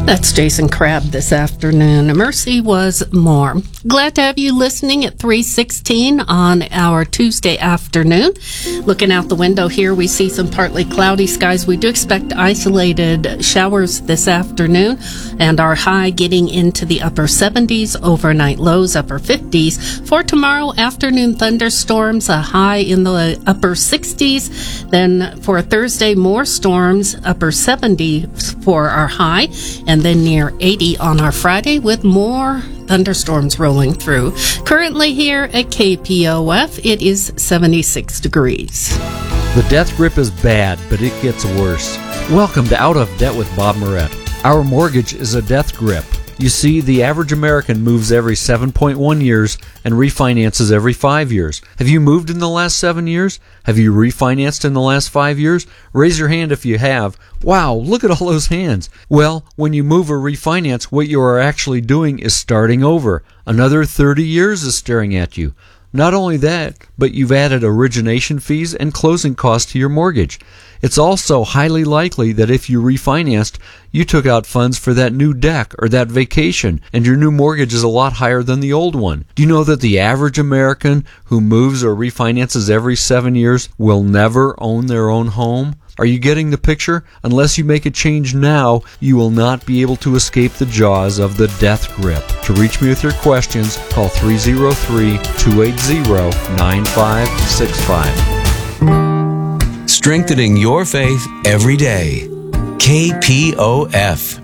That's Jason Crabb this afternoon. Mercy was more. Glad to have you listening at 3:16 on our Tuesday afternoon. Looking out the window here, we see some partly cloudy skies. We do expect isolated showers this afternoon, and our high getting into the upper 70s, overnight lows upper 50s. For tomorrow, afternoon thunderstorms, a high in the upper 60s. Then for Thursday, more storms, upper 70s for our high, and then near 80 on our Friday with more thunderstorms rolling through. Currently here at KPOF, it is 76 degrees. The death grip is bad, but it gets worse. Welcome to Out of Debt with Bob Moret. Our mortgage is a death grip. You see, the average American moves every 7.1 years and refinances every 5 years. Have you moved in the last 7 years? Have you refinanced in the last 5 years? Raise your hand if you have. Wow, look at all those hands. Well, when you move or refinance, what you are actually doing is starting over. Another 30 years is staring at you. Not only that, but you've added origination fees and closing costs to your mortgage. It's also highly likely that if you refinanced, you took out funds for that new deck or that vacation, and your new mortgage is a lot higher than the old one. Do you know that the average American who moves or refinances every 7 years will never own their own home? Are you getting the picture? Unless you make a change now, you will not be able to escape the jaws of the death grip. To reach me with your questions, call 303-280-9565. Strengthening your faith every day. KPOF.